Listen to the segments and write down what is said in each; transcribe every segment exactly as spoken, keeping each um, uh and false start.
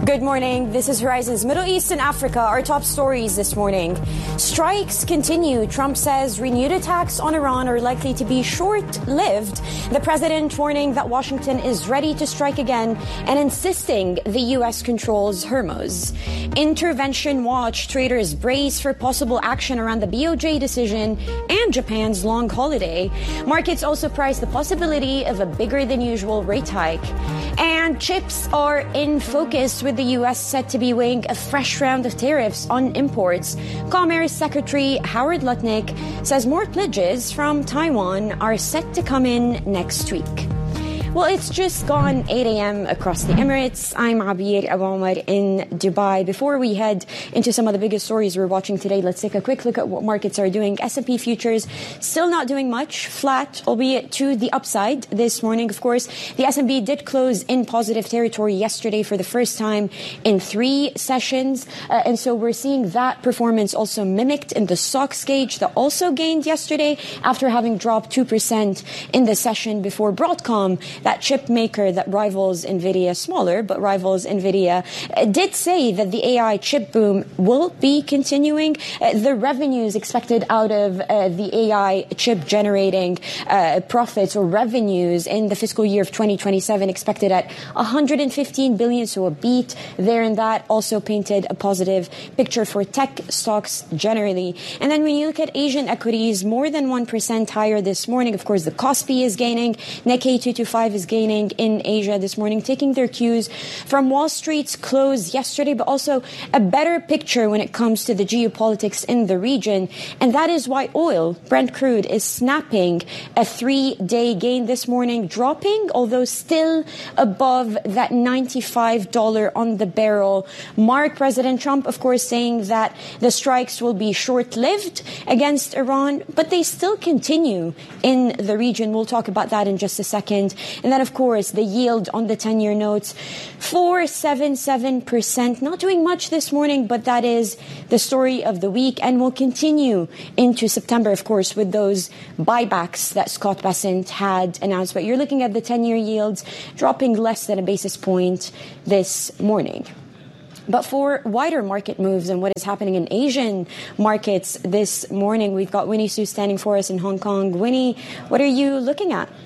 Good morning. This is Horizon's Middle East and Africa. Our top stories this morning. Strikes continue. Trump says renewed attacks on Iran are likely to be short-lived. The president warning that Washington is ready to strike again and insisting the U S controls Hormuz. Intervention watch. Traders brace for possible action around the B O J decision and Japan's long holiday. Markets also price the possibility of a bigger than usual rate hike. And chips are in focus with the U S set to be weighing a fresh round of tariffs on imports. Commerce Secretary Howard Lutnick says more pledges from Taiwan are set to come in next week. Well, it's just gone eight a.m. across the Emirates. I'm Abir Abu Omar in Dubai. Before we head into some of the biggest stories we're watching today, let's take a quick look at what markets are doing. S and P futures still not doing much, flat, albeit to the upside this morning. Of course, the S and P did close in positive territory yesterday for the first time in three sessions. Uh, and so we're seeing that performance also mimicked in the stocks gauge that also gained yesterday after having dropped two percent in the session before. Broadcom, that chip maker that rivals NVIDIA, smaller, but rivals NVIDIA, uh, did say that the A I chip boom will be continuing. Uh, the revenues expected out of uh, the A I chip generating uh, profits or revenues in the fiscal year of twenty twenty-seven expected at one hundred fifteen billion, so a beat there, and that also painted a positive picture for tech stocks generally. And then when you look at Asian equities, more than one percent higher this morning. Of course, the Kospi is gaining. Nikkei two twenty-five is gaining in Asia this morning, taking their cues from Wall Street's close yesterday, but also a better picture when it comes to the geopolitics in the region. And that is why oil, Brent crude, is snapping a three-day gain this morning, dropping, although still above that ninety-five dollars on the barrel mark. President Trump, of course, saying that the strikes will be short-lived against Iran, but they still continue in the region. We'll talk about that in just a second. And then, of course, the yield on the ten-year notes, four point seven seven percent. Not doing much this morning, but that is the story of the week and will continue into September, of course, with those buybacks that Scott Bessent had announced. But you're looking at the ten-year yields dropping less than a basis point this morning. But for wider market moves and what is happening in Asian markets this morning, we've got Winnie Su standing for us in Hong Kong. Winnie, what are you looking at?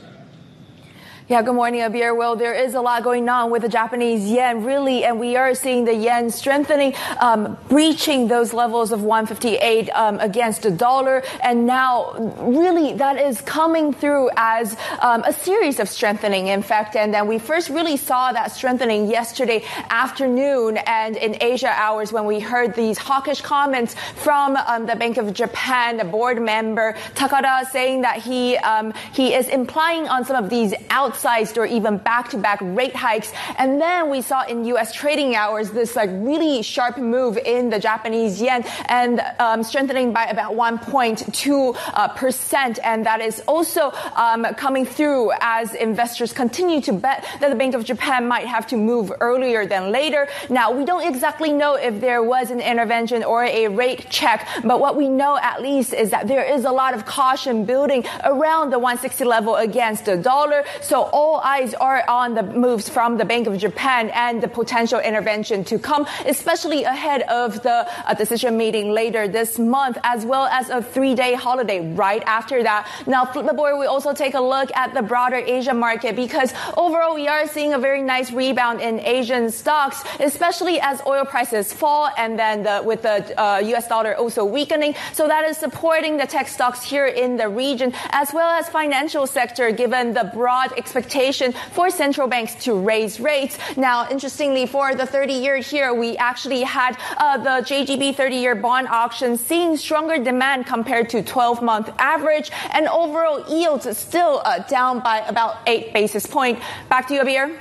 Yeah, good morning, Abir. Well, there is a lot going on with the Japanese yen, really, and we are seeing the yen strengthening, um, breaching those levels of one fifty-eight um, against the dollar. And now, really, that is coming through as um, a series of strengthening, in fact. And then we first really saw that strengthening yesterday afternoon and in Asia hours when we heard these hawkish comments from um, the Bank of Japan, the board member Takada, saying that he um, he is implying on some of these outside or even back-to-back rate hikes. And then we saw in U S trading hours this like really sharp move in the Japanese yen and um, strengthening by about one point two percent. Uh, and that is also um, coming through as investors continue to bet that the Bank of Japan might have to move earlier than later. Now, we don't exactly know if there was an intervention or a rate check, but what we know at least is that there is a lot of caution building around the one sixty level against the dollar. So all eyes are on the moves from the Bank of Japan and the potential intervention to come, especially ahead of the uh, decision meeting later this month, as well as a three-day holiday right after that. Now, flip the board, we also take a look at the broader Asia market because overall we are seeing a very nice rebound in Asian stocks, especially as oil prices fall and then the, with the uh, U S dollar also weakening. So that is supporting the tech stocks here in the region, as well as financial sector, given the broad expectation for central banks to raise rates. Now, interestingly, for the thirty-year here, we actually had uh, the J G B thirty-year bond auction seeing stronger demand compared to twelve-month average, and overall yields still uh, down by about eight basis points. Back to you, Abir.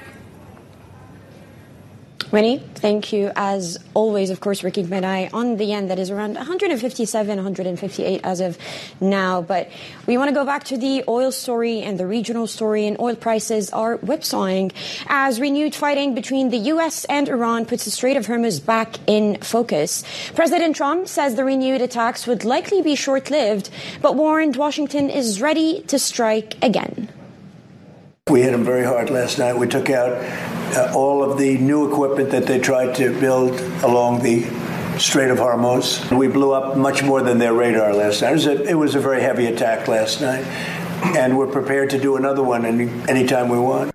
Winnie, thank you. As always, of course, we're keeping an eye on the yen that is around one fifty-seven, one fifty-eight as of now. But we want to go back to the oil story and the regional story, and oil prices are whipsawing as renewed fighting between the U S and Iran puts the Strait of Hormuz back in focus. President Trump says the renewed attacks would likely be short-lived, but warned Washington is ready to strike again. We hit them very hard last night. We took out uh, all of the new equipment that they tried to build along the Strait of Hormuz. We blew up much more than their radar last night. It was a, it was a very heavy attack last night, and we're prepared to do another one any anytime we want.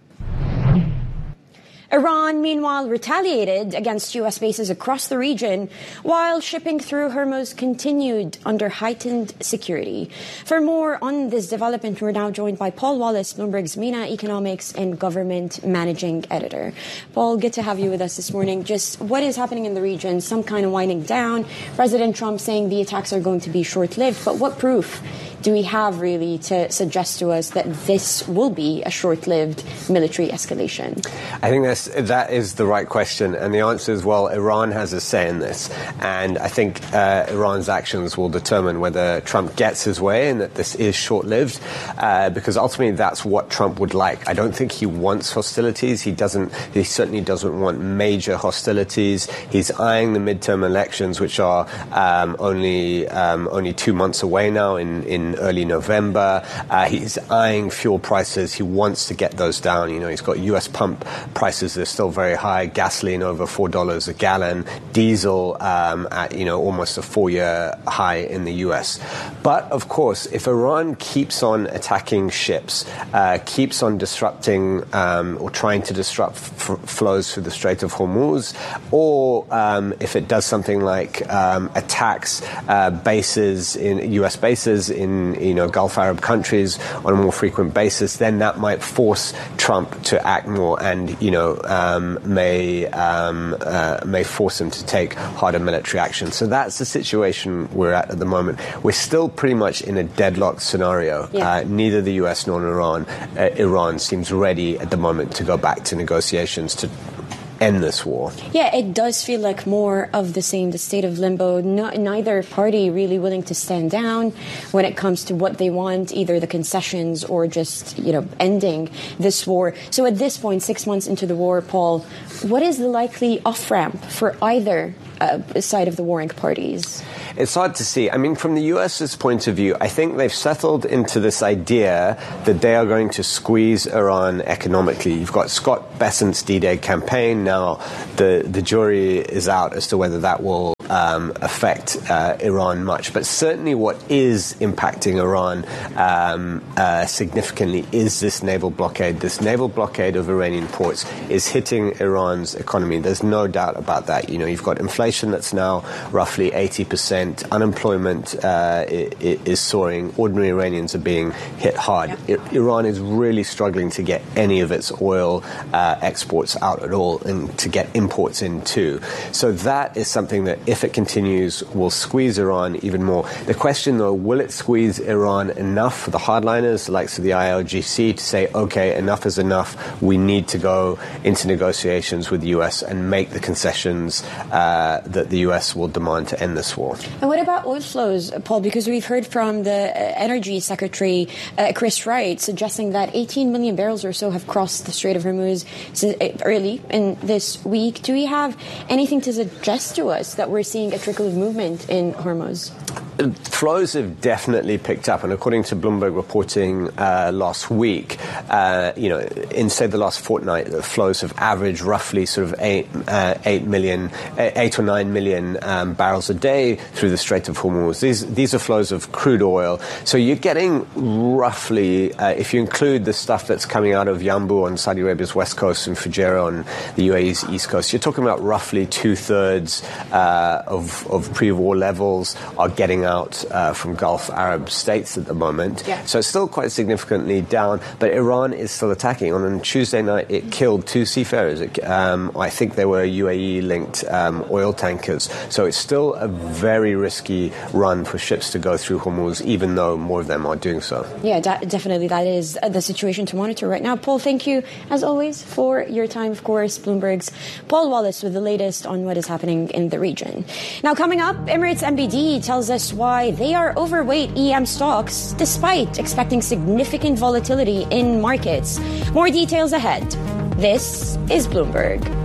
Iran, meanwhile, retaliated against U S bases across the region, while shipping through Hormuz continued under heightened security. For more on this development, we're now joined by Paul Wallace, Bloomberg's MENA Economics and Government Managing Editor. Paul, good to have you with us this morning. Just what is happening in the region? Some kind of winding down. President Trump saying the attacks are going to be short-lived, but what proof do we have really to suggest to us that this will be a short-lived military escalation? I think that's, that is the right question. And the answer is, well, Iran has a say in this. And I think uh, Iran's actions will determine whether Trump gets his way and that this is short-lived, uh, because ultimately that's what Trump would like. I don't think he wants hostilities. He doesn't, he certainly doesn't want major hostilities. He's eyeing the midterm elections, which are um, only um, only two months away now in, in early November. Uh, he's eyeing fuel prices. He wants to get those down. You know, he's got U S pump prices that are still very high. Gasoline over four dollars a gallon. Diesel um, at, you know, almost a four-year high in the U S. But, of course, if Iran keeps on attacking ships, uh, keeps on disrupting um, or trying to disrupt f- flows through the Strait of Hormuz, or um, if it does something like um, attacks uh, bases in U S bases in you know, Gulf Arab countries on a more frequent basis, then that might force Trump to act more and, you know, um, may um, uh, may force him to take harder military action. So that's the situation we're at at the moment. We're still pretty much in a deadlocked scenario. Yeah. Uh, neither the U S nor Iran, uh, Iran seems ready at the moment to go back to negotiations to end this war. Yeah, it does feel like more of the same, the state of limbo. No, neither party really willing to stand down when it comes to what they want, either the concessions or just, you know, ending this war. So at this point, six months into the war, Paul, what is the likely off-ramp for either uh, side of the warring parties? It's hard to see. I mean, from the U S's point of view, I think they've settled into this idea that they are going to squeeze Iran economically. You've got Scott Bessent's D-Day campaign. Now, the, the jury is out as to whether that will um, affect uh, Iran much. But certainly what is impacting Iran um, uh, significantly is this naval blockade. This naval blockade of Iranian ports is hitting Iran's economy. There's no doubt about that. You know, you've got inflation that's now roughly eighty percent. Unemployment uh, is soaring. Ordinary Iranians are being hit hard. Yeah. I- Iran is really struggling to get any of its oil uh, exports out at all and to get imports in too. So that is something that, if it continues, will squeeze Iran even more. The question, though, will it squeeze Iran enough for the hardliners, like the I R G C, to say, okay, enough is enough. We need to go into negotiations with the U S and make the concessions uh, that the U S will demand to end this war. And what about oil flows, Paul? Because we've heard from the Energy Secretary, uh, Chris Wright, suggesting that eighteen million barrels or so have crossed the Strait of Hormuz early in this week. Do we have anything to suggest to us that we're seeing a trickle of movement in Hormuz? Flows have definitely picked up, and according to Bloomberg reporting uh, last week, uh, you know, in say the last fortnight, the flows have averaged roughly sort of eight, uh, eight million, eight or nine million um, barrels a day through the Strait of Hormuz. These these are flows of crude oil. So you're getting roughly, uh, if you include the stuff that's coming out of Yanbu on Saudi Arabia's west coast and Fujairah on the U A E's east coast, you're talking about roughly two thirds uh, of of pre-war levels are getting out uh, from Gulf Arab states at the moment. Yeah. So it's still quite significantly down, but Iran is still attacking. On Tuesday night, it killed two seafarers. It, um, I think they were U A E-linked um, oil tankers. So it's still a very risky run for ships to go through Hormuz, even though more of them are doing so. Yeah, da- definitely. That is the situation to monitor right now. Paul, thank you, as always, for your time. Of course, Bloomberg's Paul Wallace with the latest on what is happening in the region. Now, coming up, Emirates M B D tells us why they are overweight E M stocks despite expecting significant volatility in markets. More details ahead. This is Bloomberg.